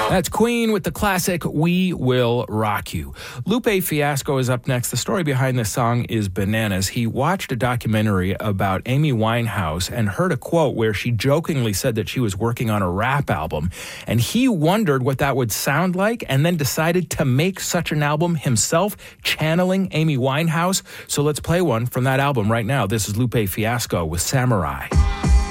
That's Queen with the classic We Will Rock You. Lupe Fiasco is up next. The story behind this song is bananas. He watched a documentary about Amy Winehouse and heard a quote where she jokingly said that she was working on a rap album. And he wondered what that would sound like and then decided to make such an album himself, channeling Amy Winehouse. So let's play one from that album right now. This is Lupe Fiasco with Samurai.